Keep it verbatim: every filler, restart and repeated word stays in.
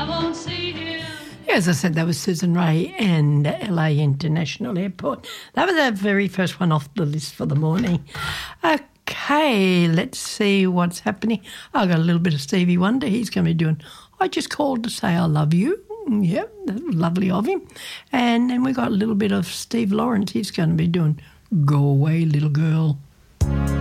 won't see him. As I said, that was Susan Rae and L A International Airport. That was our very first one off the list for the morning. Okay, let's see what's happening. I've got a little bit of Stevie Wonder. He's going to be doing I Just Called to Say I Love You. Yep, that's lovely of him. And then we got a little bit of Steve Lawrence. He's going to be doing Go Away, Little Girl.